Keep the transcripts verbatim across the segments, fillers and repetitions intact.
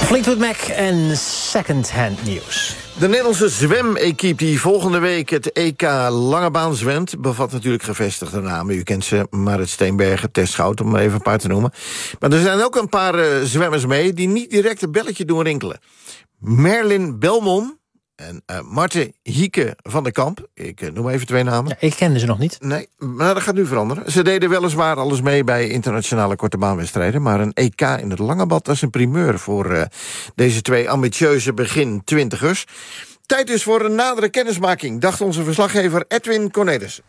Fleetwood Mac en Second Hand News. De Nederlandse zwemequipe die volgende week het E K Langebaan zwemt, bevat natuurlijk gevestigde namen. U kent ze, Marit Steenbergen, Tess Schout, om maar even een paar te noemen. Maar er zijn ook een paar uh, zwemmers mee die niet direct een belletje doen rinkelen. Merlin Belmont en uh, Marten Hieke van der Kamp. Ik uh, noem even twee namen. Ja, ik kende ze nog niet. Nee, maar dat gaat nu veranderen. Ze deden weliswaar alles mee bij internationale kortebaanwedstrijden, maar een E K in het Langebad, dat is een primeur voor uh, deze twee ambitieuze begin twintigers. Tijd dus voor een nadere kennismaking, dacht onze verslaggever Edwin Cornelissen.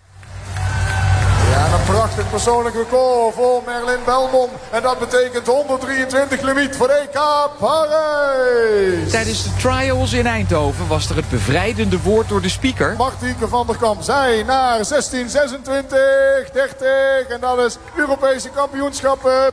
Ja, een prachtig persoonlijk record voor Merlin Belmont. En dat betekent honderddrieëntwintig limiet voor E K Parijs. Tijdens de trials in Eindhoven was er het bevrijdende woord door de speaker. Martieke van der Kamp zei naar zestien zesentwintig dertig. En dat is Europese kampioenschappen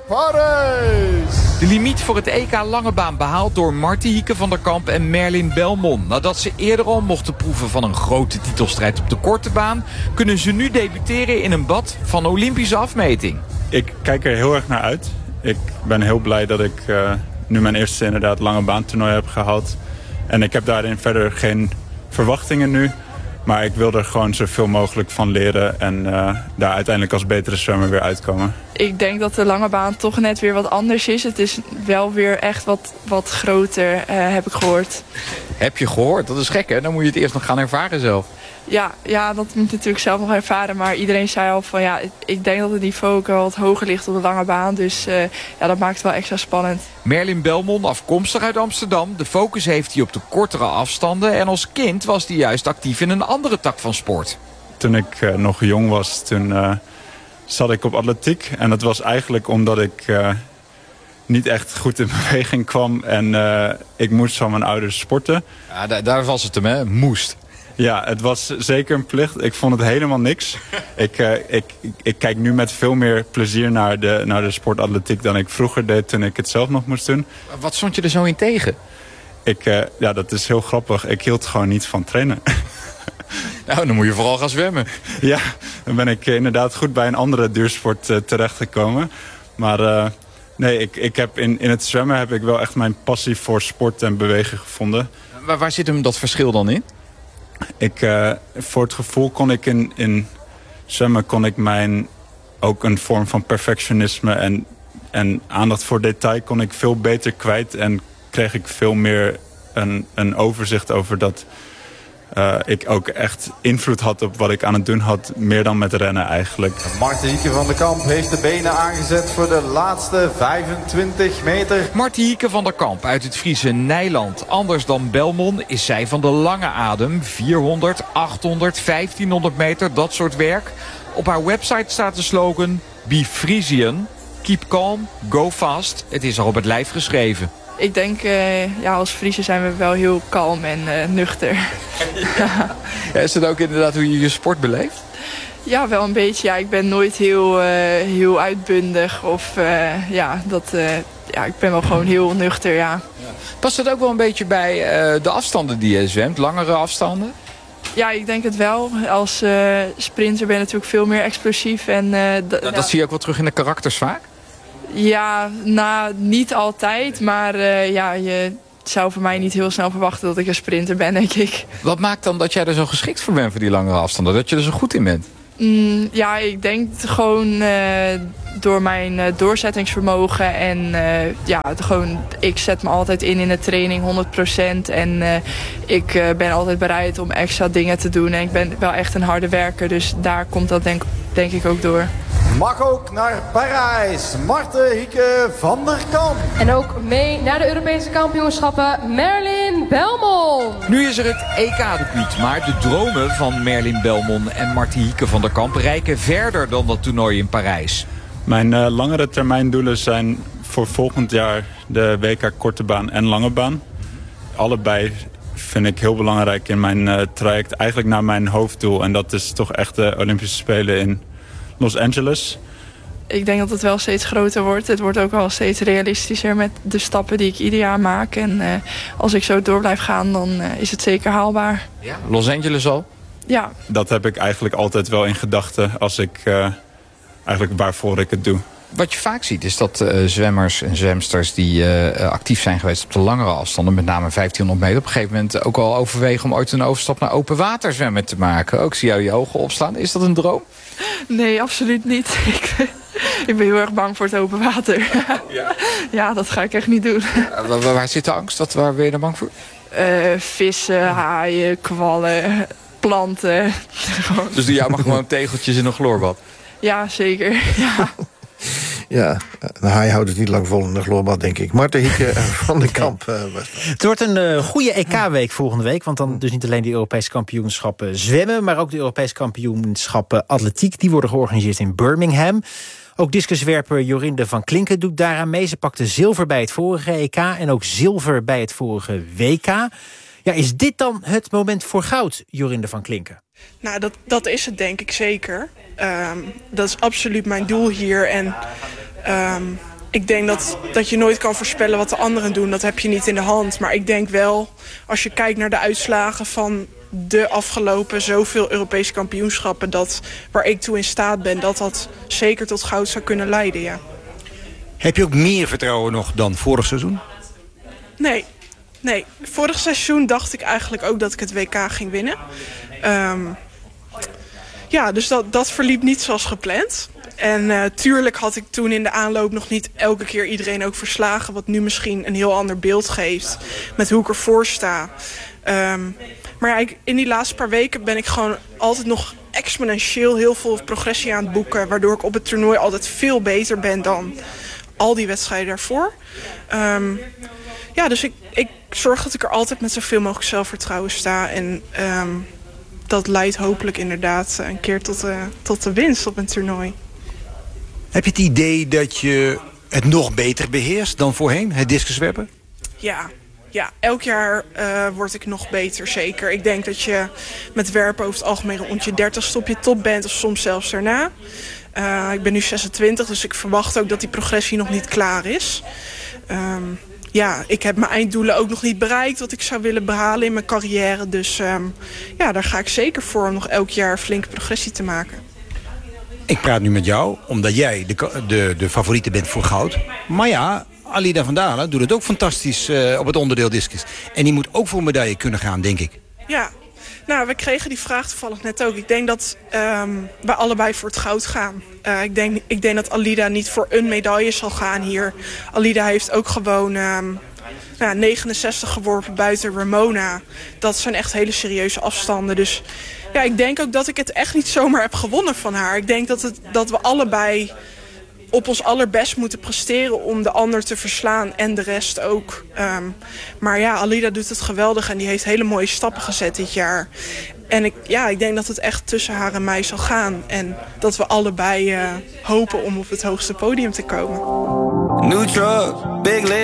Parijs. De limiet voor het E K Langebaan behaald door Martieke van der Kamp en Merlin Belmont. Nadat ze eerder al mochten proeven van een grote titelstrijd op de korte baan, kunnen ze nu debuteren in een bad van Olympische afmeting. Ik kijk er heel erg naar uit. Ik ben heel blij dat ik uh, nu mijn eerste inderdaad lange baantoernooi heb gehaald. En ik heb daarin verder geen verwachtingen nu. Maar ik wil er gewoon zoveel mogelijk van leren en uh, daar uiteindelijk als betere zwemmer weer uitkomen. Ik denk dat de lange baan toch net weer wat anders is. Het is wel weer echt wat, wat groter, uh, heb ik gehoord. Heb je gehoord? Dat is gek, hè? Dan moet je het eerst nog gaan ervaren zelf. Ja, ja, dat moet ik natuurlijk zelf nog ervaren. Maar iedereen zei al van ja, ik denk dat het niveau ook wel wat hoger ligt op de lange baan. Dus uh, ja, dat maakt het wel extra spannend. Merlin Belmont, afkomstig uit Amsterdam. De focus heeft hij op de kortere afstanden. En als kind was hij juist actief in een andere tak van sport. Toen ik uh, nog jong was, toen uh, zat ik op atletiek. En dat was eigenlijk omdat ik uh, niet echt goed in beweging kwam. En uh, ik moest van mijn ouders sporten. Ja, daar, daar was het hem, hè? Moest. Ja, het was zeker een plicht. Ik vond het helemaal niks. ik, uh, ik, ik, ik kijk nu met veel meer plezier naar de, naar de sportatletiek dan ik vroeger deed toen ik het zelf nog moest doen. Wat stond je er zo in tegen? Ik, uh, ja, dat is heel grappig. Ik hield gewoon niet van trainen. Nou, dan moet je vooral gaan zwemmen. Ja, dan ben ik uh, inderdaad goed bij een andere duursport uh, terechtgekomen. Maar uh, nee, ik, ik heb in, in het zwemmen heb ik wel echt mijn passie voor sport en bewegen gevonden. Waar, waar zit hem dat verschil dan in? Ik, uh, voor het gevoel kon ik in, in zwemmen kon ik mijn ook een vorm van perfectionisme en, en aandacht voor detail kon ik veel beter kwijt. En kreeg ik veel meer een, een overzicht over dat uh, ik ook echt invloed had op wat ik aan het doen had. Meer dan met rennen eigenlijk. Martieke van der Kamp heeft de benen aangezet voor de laatste vijfentwintig meter. Martieke van der Kamp uit het Friese Nijland. Anders dan Belmont is zij van de lange adem. vierhonderd, achthonderd, vijftienhonderd meter, dat soort werk. Op haar website staat de slogan Be Frisian. Keep calm, go fast. Het is al op het lijf geschreven. Ik denk, uh, ja, als Friese zijn we wel heel kalm en uh, nuchter. Ja. Ja, is dat ook inderdaad hoe je je sport beleeft? Ja, wel een beetje. Ja, ik ben nooit heel, uh, heel uitbundig. Of uh, ja, dat, uh, ja, ik ben wel gewoon heel nuchter, ja. Ja. Past dat ook wel een beetje bij uh, de afstanden die je zwemt? Langere afstanden? Ja, ik denk het wel. Als uh, sprinter ben je natuurlijk veel meer explosief. En, uh, d- dat, nou, dat zie je ook wel terug in de karakters vaak? Ja, nou, niet altijd. Maar uh, ja, je zou voor mij niet heel snel verwachten dat ik een sprinter ben, denk ik. Wat maakt dan dat jij er zo geschikt voor bent voor die langere afstanden? Dat je er zo goed in bent? Mm, ja, ik denk gewoon uh, door mijn uh, doorzettingsvermogen. En uh, ja, het gewoon, ik zet me altijd in in de training honderd procent. En uh, ik uh, ben altijd bereid om extra dingen te doen. En ik ben wel echt een harde werker. Dus daar komt dat denk, denk ik ook door. Mag ook naar Parijs. Marten Hieke van der Kamp. En ook mee naar de Europese kampioenschappen Merlin Belmont. Nu is er het E K-debuut, maar de dromen van Merlin Belmont en Martieke van der Kamp reiken verder dan dat toernooi in Parijs. Mijn uh, langere termijn doelen zijn voor volgend jaar de W K korte baan en lange baan. Allebei vind ik heel belangrijk in mijn uh, traject, eigenlijk naar mijn hoofddoel. En dat is toch echt de Olympische Spelen in Los Angeles. Ik denk dat het wel steeds groter wordt. Het wordt ook wel steeds realistischer met de stappen die ik ieder jaar maak. En uh, als ik zo door blijf gaan, dan uh, is het zeker haalbaar. Ja. Los Angeles al? Ja. Dat heb ik eigenlijk altijd wel in gedachten als ik uh, eigenlijk waarvoor ik het doe. Wat je vaak ziet is dat uh, zwemmers en zwemsters die uh, actief zijn geweest op de langere afstanden, met name vijftienhonderd meter, op een gegeven moment ook al overwegen om ooit een overstap naar open water zwemmen te maken. Ook zie jou je ogen opslaan. Is dat een droom? Nee, absoluut niet. Ik, ik ben heel erg bang voor het open water. Ja, ja dat ga ik echt niet doen. Uh, waar, waar zit de angst? Wat, waar ben je dan bang voor? Uh, vissen, haaien, kwallen, planten. Dus doe jij maar gewoon tegeltjes in een chloorbad? Ja, zeker. Ja. Ja, de haai houdt het niet lang vol in de chloorbad, denk ik. Marten Hieke van de Kamp uh, was dat. Het wordt een uh, goede E K-week volgende week. Want dan dus niet alleen de Europese kampioenschappen zwemmen, maar ook de Europese kampioenschappen atletiek. Die worden georganiseerd in Birmingham. Ook discuswerper Jorinde van Klinken doet daaraan mee. Ze pakte zilver bij het vorige E K en ook zilver bij het vorige W K. Ja, is dit dan het moment voor goud, Jorinde van Klinken? Nou, dat, dat is het denk ik zeker. Um, dat is absoluut mijn doel hier. En um, ik denk dat, dat je nooit kan voorspellen wat de anderen doen. Dat heb je niet in de hand. Maar ik denk wel, als je kijkt naar de uitslagen van de afgelopen zoveel Europese kampioenschappen, dat waar ik toe in staat ben, dat dat zeker tot goud zou kunnen leiden, ja. Heb je ook meer vertrouwen nog dan vorig seizoen? Nee, nee. Vorig seizoen dacht ik eigenlijk ook dat ik het W K ging winnen. Um, ja, dus dat, dat verliep niet zoals gepland. En uh, tuurlijk had ik toen in de aanloop nog niet elke keer iedereen ook verslagen, wat nu misschien een heel ander beeld geeft met hoe ik ervoor sta. Um, maar ja, ik, in die laatste paar weken ben ik gewoon altijd nog exponentieel heel veel progressie aan het boeken, waardoor ik op het toernooi altijd veel beter ben dan al die wedstrijden daarvoor. Um, ja, dus ik, ik zorg dat ik er altijd met zoveel mogelijk zelfvertrouwen sta. En um, dat leidt hopelijk inderdaad een keer tot de, tot de winst op een toernooi. Heb je het idee dat je het nog beter beheerst dan voorheen, het discuswerpen? Ja, ja, elk jaar uh, word ik nog beter, zeker. Ik denk dat je met werpen over het algemeen rond je dertigste op je top bent, of soms zelfs daarna. Uh, ik ben nu zesentwintig, dus ik verwacht ook dat die progressie nog niet klaar is. Um, ja, ik heb mijn einddoelen ook nog niet bereikt wat ik zou willen behalen in mijn carrière. Dus um, ja, daar ga ik zeker voor om nog elk jaar flinke progressie te maken. Ik praat nu met jou, omdat jij de, de, de favoriete bent voor goud. Maar ja, Alida van Dalen doet het ook fantastisch uh, op het onderdeel discus. En die moet ook voor medaille kunnen gaan, denk ik. Ja, nou, we kregen die vraag toevallig net ook. Ik denk dat um, we allebei voor het goud gaan. Uh, ik, denk, ik denk dat Alida niet voor een medaille zal gaan hier. Alida heeft ook gewoon um, nou, negenenzestig geworpen buiten Ramona. Dat zijn echt hele serieuze afstanden. Dus ja, ik denk ook dat ik het echt niet zomaar heb gewonnen van haar. Ik denk dat, het, dat we allebei op ons allerbest moeten presteren om de ander te verslaan en de rest ook. Um, maar ja, Alida doet het geweldig en die heeft hele mooie stappen gezet dit jaar. En ik, ja, ik denk dat het echt tussen haar en mij zal gaan. En dat we allebei uh, hopen om op het hoogste podium te komen. New truck, big